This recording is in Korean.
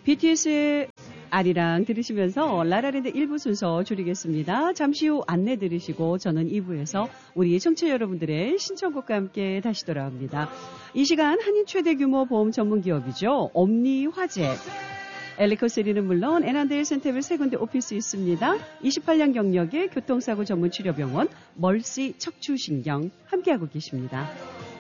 BTS의 아리랑 들으시면서 라라랜드 1부 순서 줄이겠습니다. 잠시 후 안내 들으시고 저는 2부에서 우리 청취자 여러분들의 신청곡과 함께 다시 돌아옵니다. 이 시간 한인 최대 규모 보험 전문 기업이죠. 옴니화재. 엘리코시리는 물론 애난데일 센터빌 세 군데 오피스 있습니다. 28년 경력의 교통사고 전문 치료병원 멀시 척추신경 함께하고 계십니다.